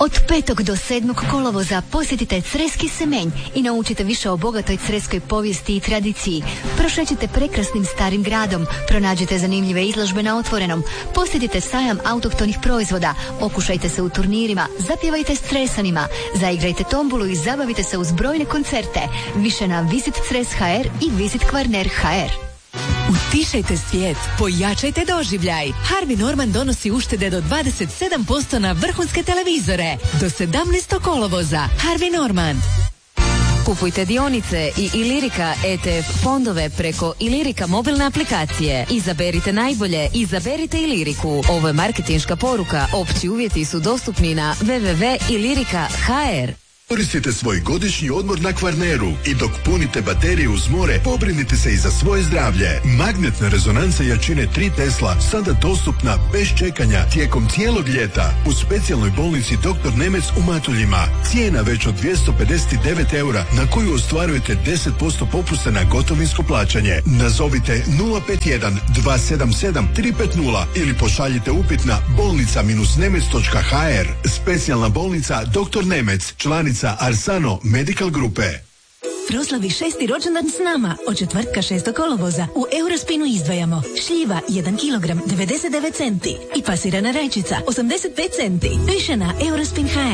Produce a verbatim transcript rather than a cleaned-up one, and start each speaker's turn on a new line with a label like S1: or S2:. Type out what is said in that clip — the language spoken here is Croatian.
S1: Od petog do sedmog kolovoza posjetite Creski Semenj i naučite više o bogatoj creskoj povijesti i tradiciji. Prošećite prekrasnim starim gradom, pronađite zanimljive izložbe na otvorenom, posjetite sajam autohtonih proizvoda, okušajte se u turnirima, zapjevajte s Cresanima, zaigrajte tombulu i zabavite se uz brojne koncerte. Više na Visit Cres ha er i Visit Kvarner ha er.
S2: Utišajte svijet, pojačajte doživljaj. Harvey Norman donosi uštede do dvadeset sedam posto na vrhunske televizore. Do sedamnaestog kolovoza. Harvey Norman.
S3: Kupujte dionice i Ilirika E T F fondove preko Ilirika mobilne aplikacije. Izaberite najbolje, izaberite Iliriku. Ovo je marketinška poruka. Opći uvjeti su dostupni na w w w tačka ilirika tačka ha er.
S4: Koristite svoj godišnji odmor na Kvarneru i dok punite baterije uz more, pobrinite se i za svoje zdravlje. Magnetna rezonanca jačine tri Tesla sada dostupna bez čekanja tijekom cijelog ljeta u specijalnoj bolnici doktor Nemec u Matuljima. Cijena već od dvjesto pedeset devet eura na koju ostvarujete deset posto popusta na gotovinsko plaćanje. Nazovite nula pet jedan dva sedam sedam tri pet nula ili pošaljite upit na bolnica nemec točka ha er. Specijalna bolnica doktor Nemec, članica Arsano Medical Grupe.
S2: Proslavi šesti rođendan s nama. Od četvrtka šestog kolovoza u Eurospinu izdvajamo šljiva jedan kilogram devedeset devet centi i pasirana rajčica osamdeset pet centi. Više na eurospin točka ha